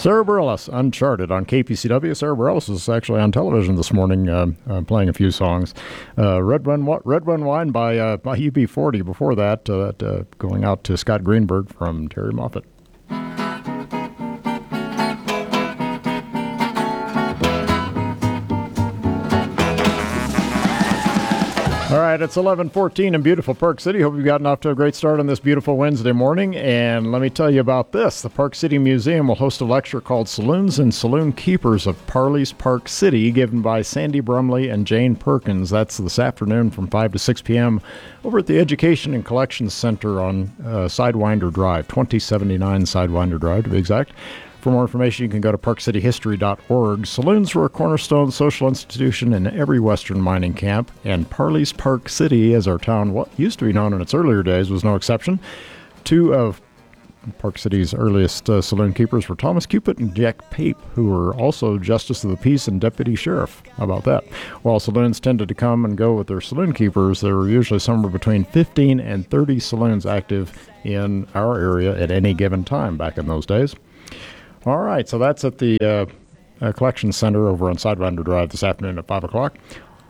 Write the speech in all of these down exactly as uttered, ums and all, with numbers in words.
Sarah Bareilles, Uncharted on K P C W. Sarah Bareilles is actually on television this morning uh, uh, playing a few songs. Uh, Red Run Red Run Wine by, uh, by U B forty. Before that, uh, that uh, going out to Scott Greenberg from Terry Moffat. All right, it's eleven fourteen in beautiful Park City. Hope you've gotten off to a great start on this beautiful Wednesday morning. And let me tell you about this. The Park City Museum will host a lecture called Saloons and Saloon Keepers of Parley's Park City, given by Sandy Brumley and Jane Perkins. That's this afternoon from five to six p.m. over at the Education and Collections Center on uh, Sidewinder Drive, twenty seventy-nine Sidewinder Drive to be exact. For more information, you can go to park city history dot org. Saloons were a cornerstone social institution in every Western mining camp, and Parley's Park City, as our town what used to be known in its earlier days, was no exception. Two of Park City's earliest uh, saloon keepers were Thomas Cupid and Jack Pape, who were also Justice of the Peace and Deputy Sheriff. How about that? While saloons tended to come and go with their saloon keepers, there were usually somewhere between fifteen and thirty saloons active in our area at any given time back in those days. All right, so that's at the uh, uh, Collection Center over on Sidewinder Drive this afternoon at five o'clock.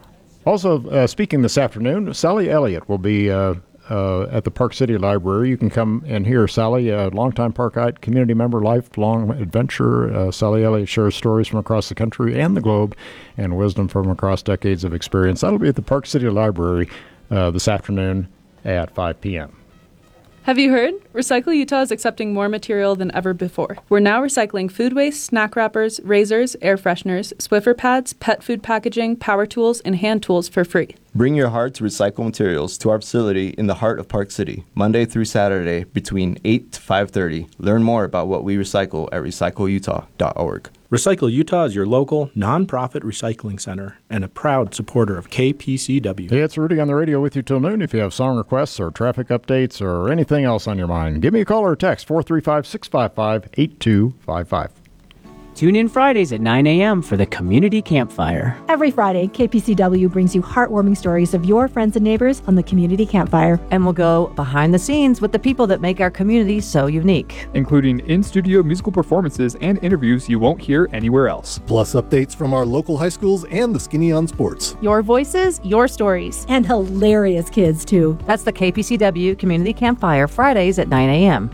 Also, uh, speaking this afternoon, Sally Elliott will be uh, uh, at the Park City Library. You can come and hear Sally, a longtime Parkite community member, lifelong adventurer. Uh, Sally Elliott shares stories from across the country and the globe and wisdom from across decades of experience. That'll be at the Park City Library uh, this afternoon at five p.m. Have you heard? Recycle Utah is accepting more material than ever before. We're now recycling food waste, snack wrappers, razors, air fresheners, Swiffer pads, pet food packaging, power tools, and hand tools for free. Bring your heart to recycle materials to our facility in the heart of Park City, Monday through Saturday between eight to five thirty. Learn more about what we recycle at recycle utah dot org. Recycle Utah is your local, nonprofit recycling center and a proud supporter of K P C W. Hey, it's Rudy on the radio with you till noon. If you have song requests or traffic updates or anything else on your mind, give me a call or a text, four three five, six five five, eight two five five. Tune in Fridays at nine a.m. for the Community Campfire. Every Friday, K P C W brings you heartwarming stories of your friends and neighbors on the Community Campfire. And we'll go behind the scenes with the people that make our community so unique. Including in-studio musical performances and interviews you won't hear anywhere else. Plus updates from our local high schools and the Skinny on Sports. Your voices, your stories. And hilarious kids, too. That's the K P C W Community Campfire, Fridays at nine a.m.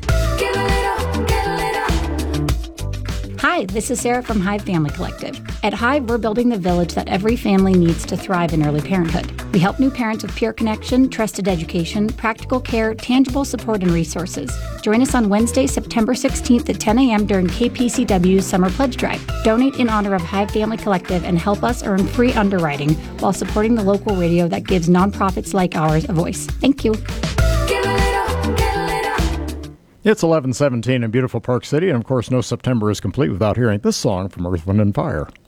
Hi, this is Sarah from Hive Family Collective. At Hive, we're building the village that every family needs to thrive in early parenthood. We help new parents with peer connection, trusted education, practical care, tangible support, and resources. Join us on Wednesday, September sixteenth at ten a.m. during K P C W's Summer Pledge Drive. Donate in honor of Hive Family Collective and help us earn free underwriting while supporting the local radio that gives nonprofits like ours a voice. Thank you. It's eleven seventeen in beautiful Park City, and of course, no September is complete without hearing this song from Earth, Wind and Fire.